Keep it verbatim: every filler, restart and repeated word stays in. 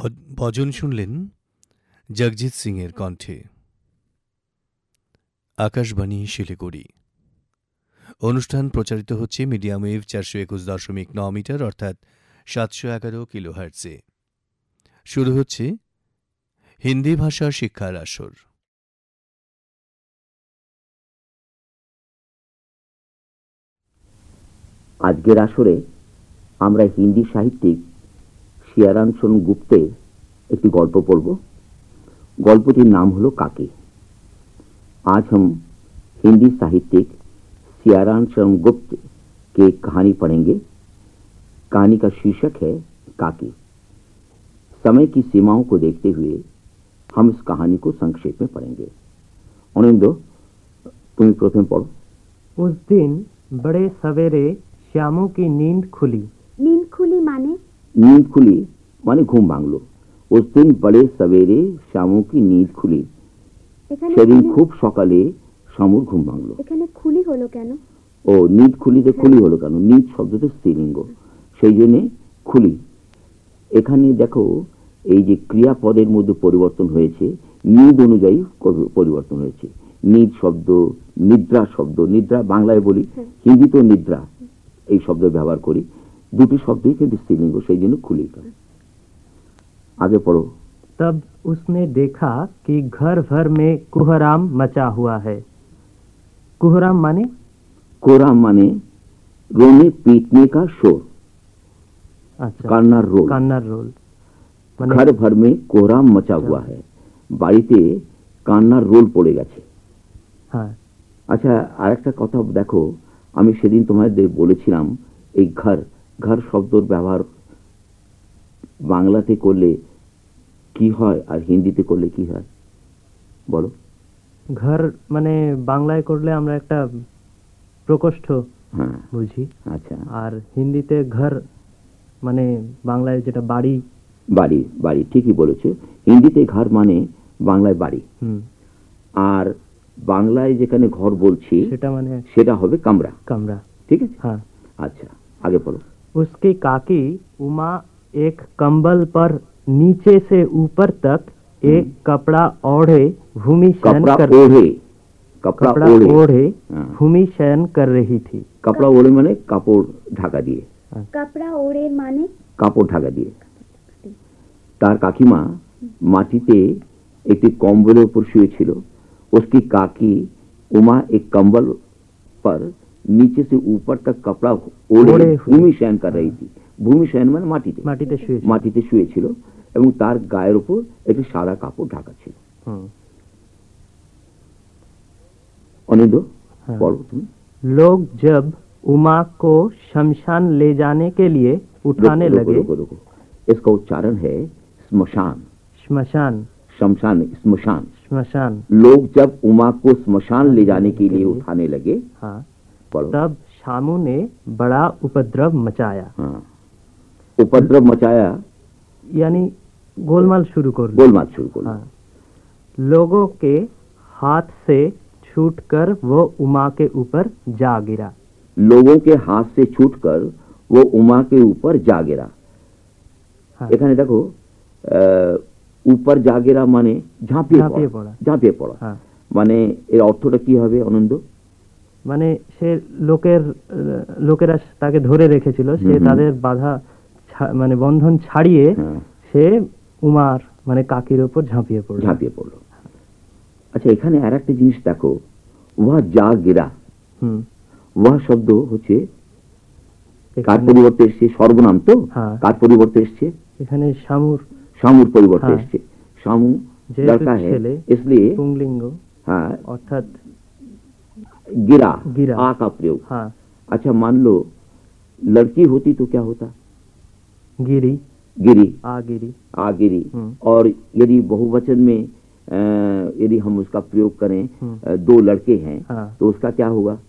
ভজন শুনলেন জগজিৎ সিং এর কণ্ঠে। আকাশবাণী শিলিগুড়ি। অনুষ্ঠান প্রচারিত হচ্ছে মিডিয়াম ওয়েভ চারশো একুশ দশমিক ন মিটার অর্থাৎ সাতশো এগারো কিলোহার্টজে। শুরু হচ্ছে হিন্দি ভাষা শিক্ষার আসর। আজকের আসরে আমরা হিন্দি সাহিত্যিক শিয়ারান সেনগুপ্তের একটি गल्प पढ़ब। गल्पটির नाम हलो काकी। आज हम हिंदी साहित्यिक शियारान सेनगुप्त की कहानी पढ़ेंगे। कहानी का शीर्षक है काकी। समय की सीमाओं को देखते हुए हम इस कहानी को संक्षेप में पढ़ेंगे। अनिंदो, तुम प्रथम पढ़ो। उस दिन बड़े सवेरे श्यामू की नींद खुली। नींद खुली माने? नींद खुली माने घूम भांगलो। उस दिन बड़े सवेरे श्यामू की नींद खुली। সেদিন খুব সকালে শামুর ঘুম ভাঙলো। এখানে খুলি হলো কেন? ও নিদ খুলিতে খুলি হলো কেন? নিদ শব্দটা স্ত্রীলিঙ্গ, সেই জন্য খুলি। এখানে দেখো এই যে ক্রিয়াপদের মধ্যে পরিবর্তন হয়েছে, নিদ অনুযায়ী পরিবর্তন হয়েছে। নিদ শব্দ, নিদ্রা শব্দ, নিদ্রা বাংলায় বলি, হিন্দিতে নিদ্রা এই শব্দ ব্যবহার করি। দুটি শব্দই কিন্তু স্ত্রীলিঙ্গ, সেই জন্য খুলি। आगे पढ़ो। तब उसने देखा कि घर भर में कोहराम मचा हुआ है। कोहराम माने? कोहराम माने रोने पीटने का शोर। अच्छा, कान्नार रोल। कान्नार रोल माने घर भर में कोहराम मचा हुआ है। বাড়িতে কান্নার রোল পড়ে গেছে। হ্যাঁ। আচ্ছা, আরেকটা কথা দেখো, আমি সেদিন তোমাদের বলেছিলাম এই ঘর ঘর শব্দের ব্যবহার বাংলাতে করলে কি হয় আর হিন্দিতে করলে কি হয় বলো? ঘর মানে বাংলায় করলে আমরা একটা প্রকোষ্ঠ হ্যাঁ বুঝি। আচ্ছা, আর হিন্দিতে ঘর মানে বাংলায় যেটা বাড়ি। বাড়ি বাড়ি ঠিকই বলেছো। হিন্দিতে ঘর মানে বাংলায় বাড়ি। হুম। আর বাংলায় যেখানে ঘর বলছি সেটা মানে সেটা হবে কামরা। কামরা, ঠিক আছে। হ্যাঁ। আচ্ছা, আগে পড়ো। उसकी काकी उमा एक कंबल पर नीचे से ऊपर तक एक कपड़ा ओढ़े भूमि शयन कर ओढ़े कपड़ा ओढ़े भूमि शयन कर रही थी। कपड़ा ओढ़े माने কাপড় ঢাকা দিয়ে। कपड़ा ओढ़े माने কাপড় ঢাকা দিয়ে। তার কাকিমা মাটিতে একটি কম্বলের উপর শুয়ে ছিল। उसकी काकी उमा एक कंबल पर नीचे से ऊपर तक कपड़ा ओढ़े भूमि शयन कर रही थी। ভূমি শয়ন মানে মাটিতে মাটিতে শুয়ে মাটিতে শুয়েছিল এবং তার গায়ের উপর একটি সাদা কাপড় ঢাকা ছিল। অনিন্দ, পড়ো তুমি। लोग जब उमा को शमशान ले जाने के लिए उठाने लगे। रुको, रुको, इसका उच्चारण है स्मशान। श्मशान, शमशान, स्मशान, श्मशान। लोग जब उमा को स्मशान ले जाने के लिए उठाने लगे, हाँ, पढ़ो। तब शामू ने बड़ा उपद्रव मचाया। हाँ, उपद्रव मचाया यानी गोलमाल शुरू कर गोलमाल शुरू कर हाँ। लोगों के हाथ से छूटकर वो उमा के ऊपर जा गिरा। लोगों के हाथ से छूटकर वो उमा के ऊपर जा गिरा। हाँ। এখানে দেখো ऊपर जा गिरा মানে ঝাঁপিয়ে পড়া, ঝাঁপিয়ে পড়া। হ্যাঁ। মানে এর অর্থটা কি হবে আনন্দ? মানে সে লোকের লোকেরা তাকে ধরে রেখেছিল, সে তাদের বাধা মানে বন্ধন ছাড়িয়ে সে উমার মানে কাকির উপর ঝাঁপিয়ে পড়ল ঝাঁপিয়ে পড়ল আচ্ছা, এখানে আর একটা জিনিস দেখো, ওয়া যা গিরা। হুম। ওয়া শব্দ হচ্ছে কার পরিবর্তে এসছে? সর্বনাম তো। কার পরিবর্তে এসছে? এখানে শামুর শামুর পরিবর্তে এসছে। শামু लड़का है इसलिए पुंगलिंग। हाँ, अर्थात गिरा, गिरा आ का प्रयोग। हाँ। अच्छा, मान लो लड़की होती तो क्या होता? गिरी, गिरी, आ गिरी, आ गिरी। और यदि बहुवचन में यदि हम उसका प्रयोग करें, दो लड़के हैं, हाँ, तो उसका क्या होगा?